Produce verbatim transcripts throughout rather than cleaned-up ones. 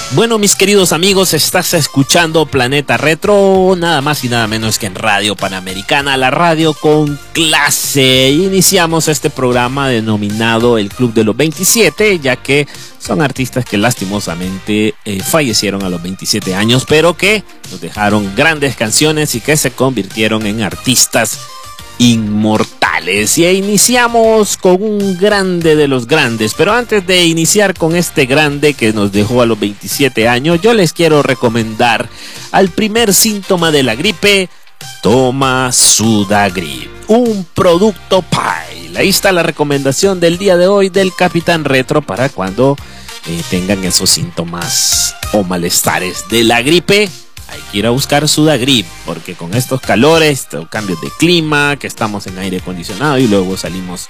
Bueno, mis queridos amigos, estás escuchando Planeta Retro, nada más y nada menos que en Radio Panamericana, la radio con clase. Iniciamos este programa denominado El Club de los veintisiete, ya que son artistas que lastimosamente eh, fallecieron a los veintisiete años, pero que nos dejaron grandes canciones y que se convirtieron en artistas inmortales. Y iniciamos con un grande de los grandes, pero antes de iniciar con este grande que nos dejó a los veintisiete años, yo les quiero recomendar al primer síntoma de la gripe: toma Sudagrip, un producto Pile. Ahí está la recomendación del día de hoy del Capitán Retro para cuando eh, tengan esos síntomas o malestares de la gripe. Hay que ir a buscar Sudagrip, porque con estos calores, estos cambios de clima, que estamos en aire acondicionado y luego salimos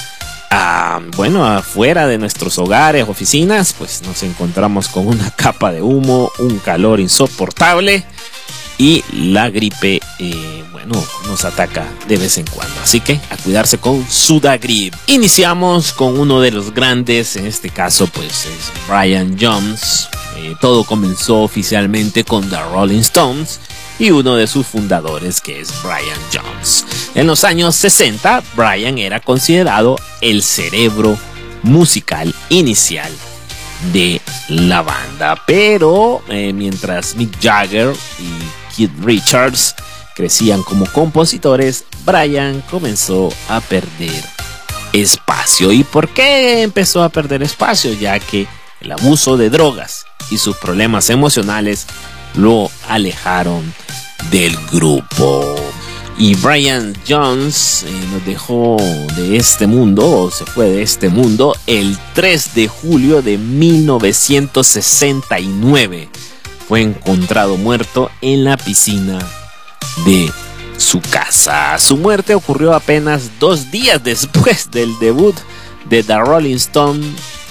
a, bueno, afuera de nuestros hogares, oficinas, pues nos encontramos con una capa de humo, un calor insoportable y la gripe, eh, bueno, nos ataca de vez en cuando. Así que a cuidarse con Sudagrip. Iniciamos con uno de los grandes, en este caso pues es Brian Jones. Eh, todo comenzó oficialmente con The Rolling Stones y uno de sus fundadores, que es Brian Jones. En los años sesenta, Brian era considerado el cerebro musical inicial de la banda, pero eh, mientras Mick Jagger y Keith Richards crecían como compositores, Brian comenzó a perder espacio. ¿Y por qué empezó a perder espacio? Ya que el abuso de drogas y sus problemas emocionales lo alejaron del grupo. Y Brian Jones eh, nos dejó de este mundo, o se fue de este mundo, el tres de julio de mil novecientos sesenta y nueve. Fue encontrado muerto en la piscina de su casa. Su muerte ocurrió apenas dos días después del debut de The Rolling Stones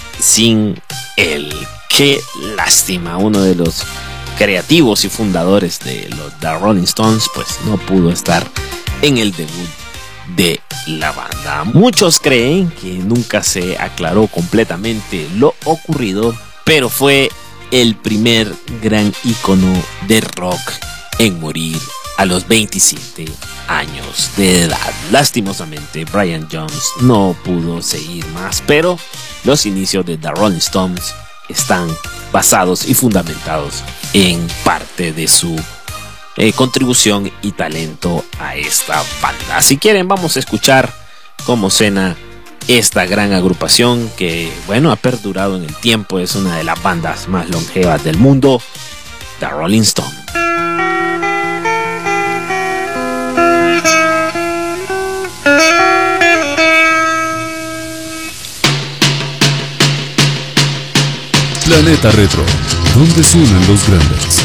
sin él. Qué lástima, uno de los creativos y fundadores de los The Rolling Stones pues no pudo estar en el debut de la banda. Muchos creen que nunca se aclaró completamente lo ocurrido, pero fue el primer gran ícono de rock en morir a los veintisiete años de edad. Lastimosamente, Brian Jones no pudo seguir más, pero los inicios de The Rolling Stones están basados y fundamentados en parte de su eh, contribución y talento a esta banda. Si quieren, vamos a escuchar cómo suena esta gran agrupación que, bueno, ha perdurado en el tiempo. Es una de las bandas más longevas del mundo, The Rolling Stones. Planeta Retro, donde se unen los grandes.